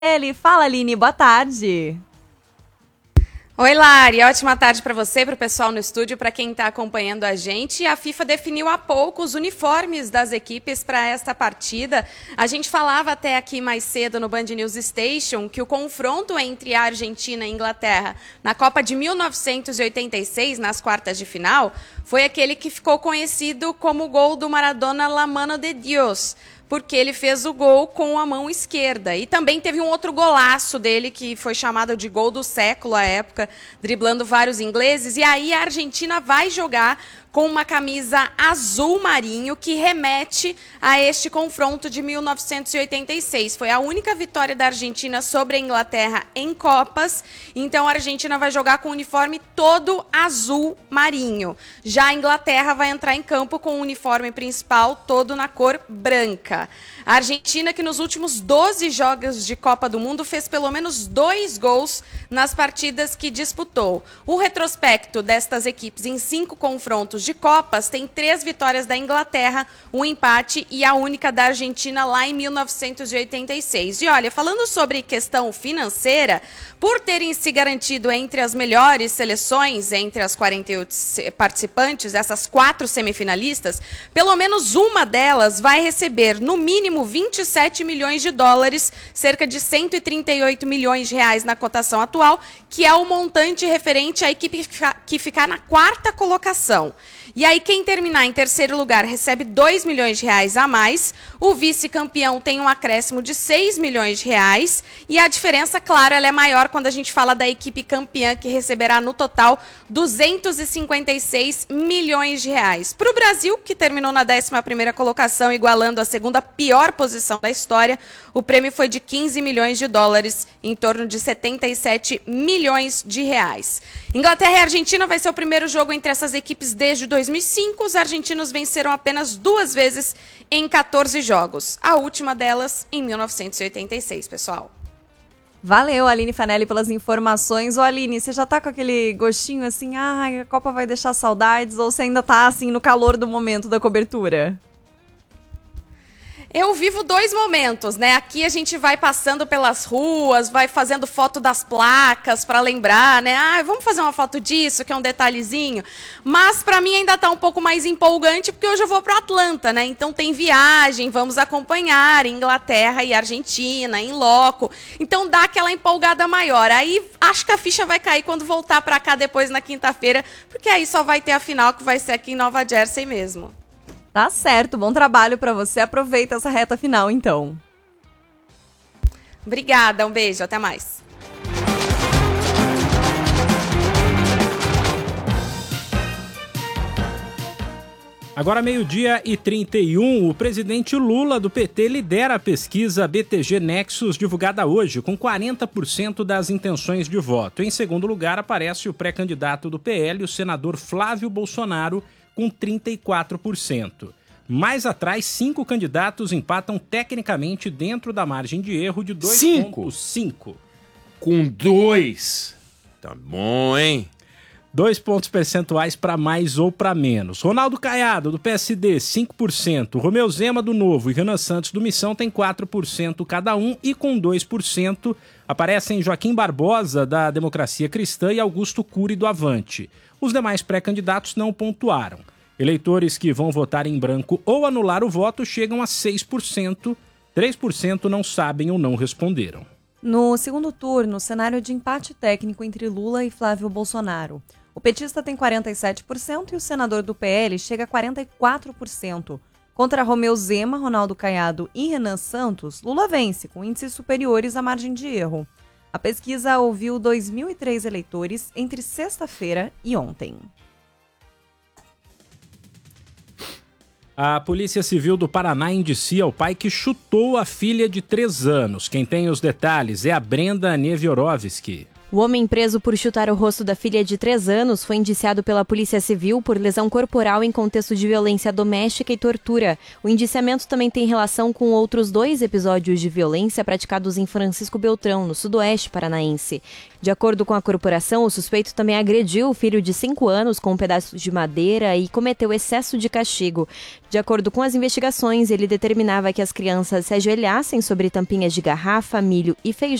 Fala, Aline, boa tarde. Oi, Lari, ótima tarde para você, para o pessoal no estúdio, para quem está acompanhando a gente. A FIFA definiu há pouco os uniformes das equipes para esta partida. A gente falava até aqui mais cedo no Band News Station que o confronto entre a Argentina e a Inglaterra na Copa de 1986, nas quartas de final, foi aquele que ficou conhecido como o gol do Maradona La Mano de Dios, porque ele fez o gol com a mão esquerda. E também teve um outro golaço dele, que foi chamado de gol do século à época, driblando vários ingleses. E aí a Argentina vai jogar com uma camisa azul marinho, que remete a este confronto de 1986. Foi a única vitória da Argentina sobre a Inglaterra em Copas. Então a Argentina vai jogar com o uniforme todo azul marinho. Já a Inglaterra vai entrar em campo com o uniforme principal todo na cor branca. A Argentina, que nos últimos 12 jogos de Copa do Mundo fez pelo menos 2 gols nas partidas que disputou. O retrospecto destas equipes em 5 confrontos de Copas tem 3 vitórias da Inglaterra, um empate e a única da Argentina lá em 1986. E olha, falando sobre questão financeira, por terem se garantido entre as melhores seleções, entre as 48 participantes, essas 4 semifinalistas, pelo menos uma delas vai receber no mínimo 27 milhões de dólares, cerca de 138 milhões de reais na cotação atual, que é o montante referente à equipe que ficar na 4ª colocação. E aí quem terminar em terceiro lugar recebe 2 milhões de reais a mais, o vice-campeão tem um acréscimo de 6 milhões de reais, e a diferença, claro, ela é maior quando a gente fala da equipe campeã, que receberá no total 256 milhões de reais. Para o Brasil, que terminou na 11ª colocação, igualando a segunda pior posição da história, o prêmio foi de 15 milhões de dólares, em torno de 77 milhões de reais. Inglaterra e Argentina vai ser o primeiro jogo entre essas equipes desde 2005. Os argentinos venceram apenas 2 vezes em 14 jogos. A última delas em 1986, pessoal. Valeu, Aline Fanelli, pelas informações. Ô, Aline, você já tá com aquele gostinho assim, a Copa vai deixar saudades, ou você ainda tá assim no calor do momento da cobertura? Eu vivo 2 momentos, né? Aqui a gente vai passando pelas ruas, vai fazendo foto das placas para lembrar, né? Vamos fazer uma foto disso, que é um detalhezinho. Mas para mim ainda tá um pouco mais empolgante, porque hoje eu vou para Atlanta, né? Então tem viagem, vamos acompanhar Inglaterra e Argentina em loco. Então dá aquela empolgada maior. Aí acho que a ficha vai cair quando voltar para cá depois na quinta-feira, porque aí só vai ter a final, que vai ser aqui em Nova Jersey mesmo. Tá certo, bom trabalho pra você. Aproveita essa reta final, então. Obrigada, um beijo, até mais. Agora 12h31, o presidente Lula do PT lidera a pesquisa BTG Nexus divulgada hoje, com 40% das intenções de voto. Em segundo lugar aparece o pré-candidato do PL, o senador Flávio Bolsonaro, com 34%. Mais atrás, 5 candidatos empatam tecnicamente dentro da margem de erro de 2,5. Com 2. Tá bom, hein? 2 pontos percentuais para mais ou para menos. Ronaldo Caiado, do PSD, 5%. Romeu Zema, do Novo, e Renan Santos, do Missão, tem 4% cada um. E com 2% aparecem Joaquim Barbosa, da Democracia Cristã, e Augusto Cury, do Avante. Os demais pré-candidatos não pontuaram. Eleitores que vão votar em branco ou anular o voto chegam a 6%. 3% não sabem ou não responderam. No segundo turno, cenário de empate técnico entre Lula e Flávio Bolsonaro. O petista tem 47% e o senador do PL chega a 44%. Contra Romeu Zema, Ronaldo Caiado e Renan Santos, Lula vence, com índices superiores à margem de erro. A pesquisa ouviu 2.003 eleitores entre sexta-feira e ontem. A Polícia Civil do Paraná indicia o pai que chutou a filha de 3 anos. Quem tem os detalhes é a Brenda Neviorovski. O homem preso por chutar o rosto da filha de 3 anos foi indiciado pela Polícia Civil por lesão corporal em contexto de violência doméstica e tortura. O indiciamento também tem relação com outros 2 episódios de violência praticados em Francisco Beltrão, no sudoeste paranaense. De acordo com a corporação, o suspeito também agrediu o filho de 5 anos com um pedaço de madeira e cometeu excesso de castigo. De acordo com as investigações, ele determinava que as crianças se ajoelhassem sobre tampinhas de garrafa, milho e feijão